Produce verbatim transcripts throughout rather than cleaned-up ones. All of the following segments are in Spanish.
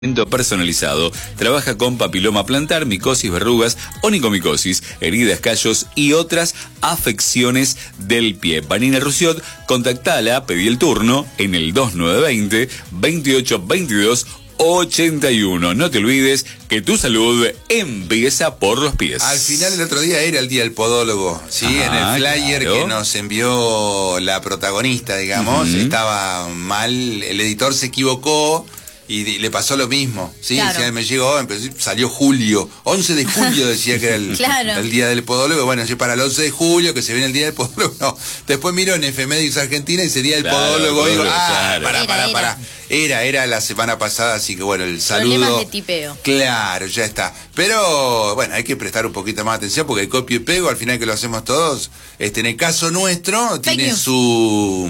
Personalizado. Trabaja con papiloma plantar, micosis, verrugas, onicomicosis, heridas, callos y otras afecciones del pie. Vanina Rusiot, contactala, pedí el turno en el dos nueve dos cero, veintiocho veintidós ochenta y uno. No te olvides que tu salud empieza por los pies. Al final el otro día era el día del podólogo, ¿sí? Ajá, en el flyer, claro, que nos envió la protagonista, digamos, uh-huh. estaba mal, el editor se equivocó. Y le pasó lo mismo, ¿sí? Claro. Si me llegó, empezó, salió julio, once de julio decía que era el, claro. el día del podólogo. Bueno, yo para el once de julio, que se viene el día del podólogo, no. Después miro en Efemérides Argentina y sería el claro, podólogo. Y digo, ah, claro. para, para, para, para. Era, era la semana pasada, así que bueno, el saludo. Problemas de tipeo. Claro, ya está. Pero, bueno, hay que prestar un poquito más atención porque el copio y pego, al final que lo hacemos todos, este, en el caso nuestro, Fake tiene news. su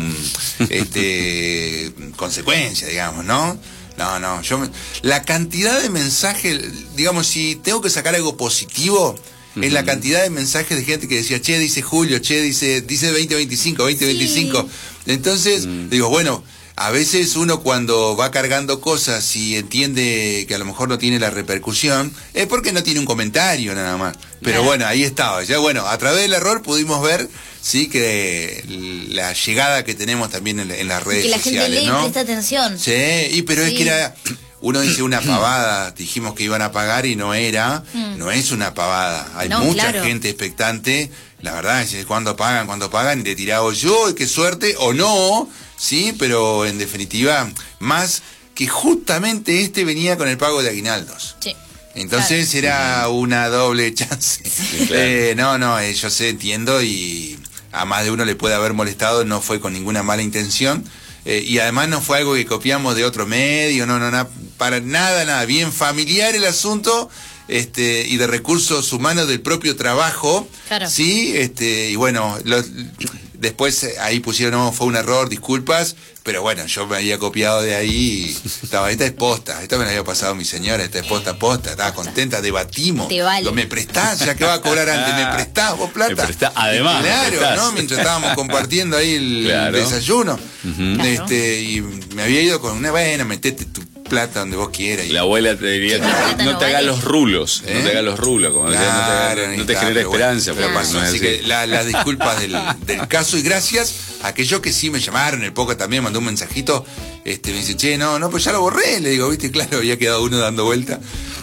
este, consecuencia, digamos, ¿no? No, no, yo me, la cantidad de mensajes, digamos, si tengo que sacar algo positivo, uh-huh. es la cantidad de mensajes de gente que decía, che, dice Julio, che, dice, dice veinte veinticinco, veinte veinticinco. Sí. Entonces, uh-huh. digo, bueno, a veces uno cuando va cargando cosas y entiende que a lo mejor no tiene la repercusión, es porque no tiene un comentario nada más. Pero claro. bueno, ahí estaba. Ya bueno, a través del error pudimos ver, sí, que la llegada que tenemos también en, en las redes sociales, ¿no? Que la gente lee y presta atención. Sí, y pero sí. es que era... Uno dice una pavada, dijimos que iban a pagar y no era, mm. no es una pavada. Hay no, mucha claro. gente expectante, la verdad, es cuando pagan, cuando pagan, y te tirado yo, y qué suerte, o no, sí, pero en definitiva, más que justamente este venía con el pago de aguinaldos. Sí. Entonces claro. era una doble chance. Sí, claro. eh, no, no, eh, yo sé, entiendo, y a más de uno le puede haber molestado, no fue con ninguna mala intención. Eh, y además no fue algo que copiamos de otro medio, no, no, no, para nada, nada, bien familiar el asunto, este, y de recursos humanos del propio trabajo, claro. sí, este, y bueno, los, después ahí pusieron, no, fue un error, disculpas, pero bueno, yo me había copiado de ahí, y estaba, esta es posta, esta me la había pasado mi señora, esta es posta, posta, estaba contenta, debatimos, Te vale. lo me prestás, ya que va a cobrar antes, me prestás vos plata. Me prestás, además. Claro, ¿no? Mientras estábamos compartiendo ahí el claro. desayuno, uh-huh. este, y me había ido con una, bueno, metete tu plata donde vos quieras. Y... La abuela te diría, no, no, no te hagas los rulos, ¿eh? no te hagas los rulos, como claro, decía, no te, no te genera esperanza. Bueno, pero claro. no es así, así que las la disculpas del, del caso, y gracias a aquellos que sí me llamaron, el Poco también mandó un mensajito, este, me dice, che, no, no, pues ya lo borré, le digo, viste, claro, había quedado uno dando vuelta,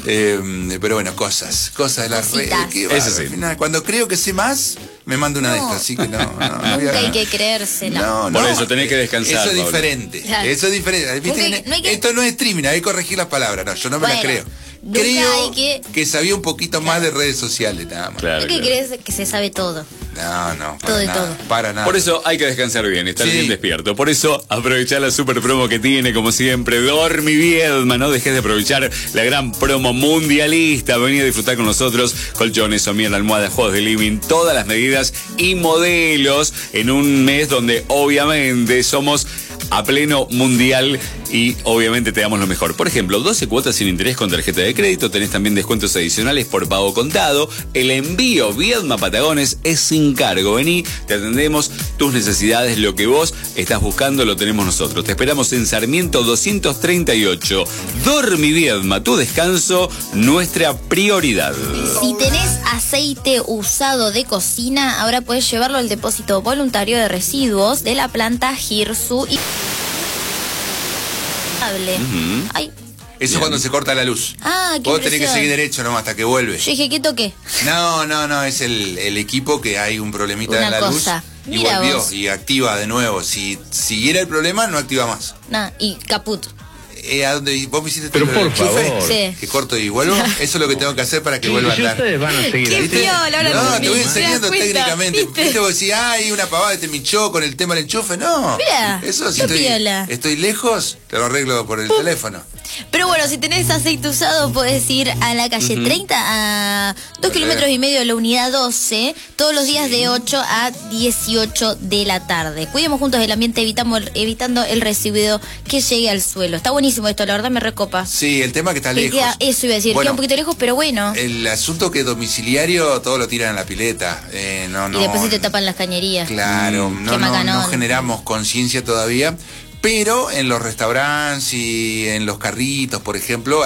eh, pero bueno, cosas, cosas de las redes, eso sí. Al final, cuando creo que sé más, me manda una no. de estas, así que no, no, no nunca había, hay que creérsela. No, no, por eso tenés que descansar. Eso es Pablo. diferente, claro. eso es diferente, ¿viste? Okay, no hay que... Esto no es streaming, hay que corregir las palabras, no, yo no me bueno. las creo. Creo que... que sabía un poquito más de redes sociales, nada más. Claro, ¿Qué claro. crees que se sabe todo? No, no, para todo nada, todo. para nada. Por eso hay que descansar bien, estar sí. bien despierto. Por eso aprovechar la super promo que tiene, como siempre, Dormi Viedma. No dejes de aprovechar la gran promo mundialista. Vení a disfrutar con nosotros colchones, somier, almohadas, juegos de living, todas las medidas y modelos en un mes donde obviamente somos a pleno mundial y obviamente te damos lo mejor. Por ejemplo, doce cuotas sin interés con tarjeta de crédito, tenés también descuentos adicionales por pago contado, el envío Viedma Patagones es sin cargo. Vení, te atendemos tus necesidades, lo que vos estás buscando lo tenemos nosotros. Te esperamos en Sarmiento doscientos treinta y ocho. Dormi Viedma, tu descanso, nuestra prioridad. Si tenés aceite usado de cocina, ahora puedes llevarlo al depósito voluntario de residuos de la planta Girsu y... Uh-huh. Ay. Eso es cuando se corta la luz. Ah, qué Vos tenés que seguir derecho nomás hasta que vuelve. Yo dije, ¿qué toqué? No, no, no, es el, el equipo que hay un problemita Una en la cosa. luz. Y Mira volvió vos. y activa de nuevo. Si siguiera el problema, no activa más. Nah, y caput. Eh, ¿A dónde vos me hiciste? Pero por el favor. Sí. Que corto y vuelvo. Eso es lo que tengo que hacer para que sí, vuelva a andar. Ustedes van a seguir. ¿Qué piola, no, te voy enseñando te técnicamente. ¿Viste? ¿Viste? Vos decís, ay, una pavada te minchó con el tema del enchufe. No. Mira, eso si estoy, estoy lejos, te lo arreglo por el uh. teléfono. Pero bueno, si tenés aceite usado, podés ir a la calle uh-huh. treinta, a dos kilómetros y medio de la unidad doce, todos los días sí. de ocho a dieciocho de la tarde. Cuidemos juntos el ambiente, evitamos, evitando el residuo que llegue al suelo. Está buenísimo esto, la verdad me recopa. Sí, el tema que está que lejos. Queda, eso iba a decir, bueno, queda un poquito lejos, pero bueno. El asunto que domiciliario todo lo tiran a la pileta. Eh, no, no, y después se te tapan las cañerías. Claro, mm, no, no, no generamos conciencia todavía. Pero en los restaurantes y en los carritos, por ejemplo,